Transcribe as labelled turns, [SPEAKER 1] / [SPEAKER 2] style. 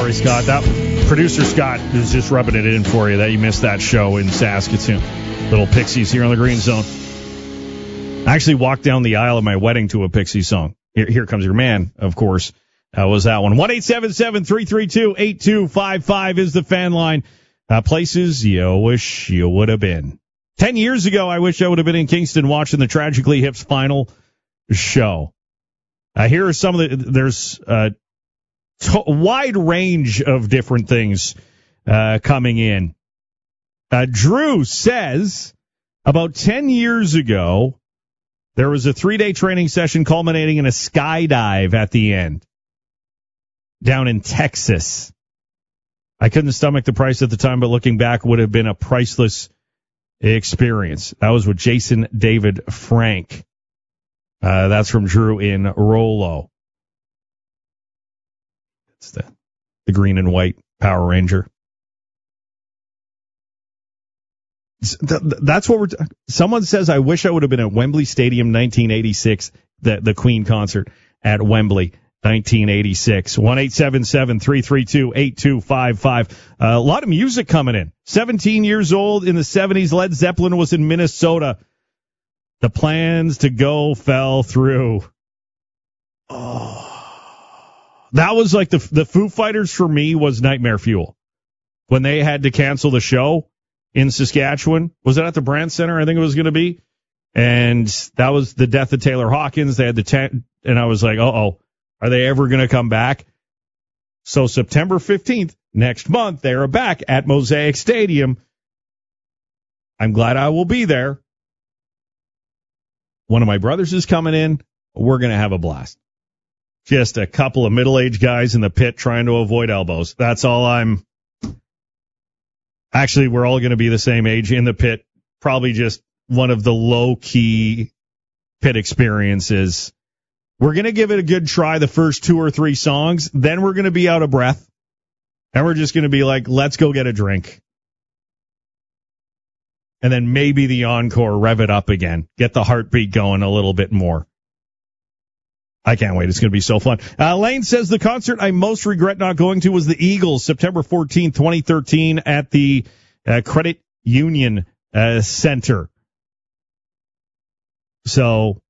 [SPEAKER 1] Sorry, Scott. That producer Scott is just rubbing it in for you that you missed that show in Saskatoon. Little Pixies here on the Green Zone. I actually walked down the aisle at my wedding to a Pixie song. Here Comes Your Man, of course. Was that one. 1-877-332-8255 is the fan line. Places you wish you would have been. 10 years ago, I wish I would have been in Kingston watching the Tragically Hip's final show. Here are some of the, there's a wide range of different things coming in. Drew says about 10 years ago, there was a 3-day training session culminating in a skydive at the end down in Texas. I couldn't stomach the price at the time, but looking back would have been a priceless experience. That was with Jason David Frank. That's from Drew in Rollo. It's the green and white Power Ranger. That's what someone says, I wish I would have been at Wembley Stadium 1986, the Queen concert at Wembley 1986. 1-877-332-8255. A lot of music coming in. 17 years old in the 70s. Led Zeppelin was in Minnesota. The plans to go fell through. Oh, that was like the Foo Fighters for me was nightmare fuel. When they had to cancel the show in Saskatchewan. Was it at the Brandt Center? I think it was going to be. And that was the death of Taylor Hawkins. They had the tent, and I was like, uh-oh, are they ever going to come back? So September 15th, next month, they are back at Mosaic Stadium. I'm glad I will be there. One of my brothers is coming in. We're going to have a blast. Just a couple of middle-aged guys in the pit trying to avoid elbows. That's all Actually, we're all going to be the same age in the pit. Probably just one of the low-key pit experiences. We're going to give it a good try the first 2 or 3 songs. Then we're going to be out of breath. And we're just going to be like, let's go get a drink. And then maybe the encore, rev it up again. Get the heartbeat going a little bit more. I can't wait. It's going to be so fun. Lane says the concert I most regret not going to was the Eagles, September 14th, 2013 at the Credit Union Center. So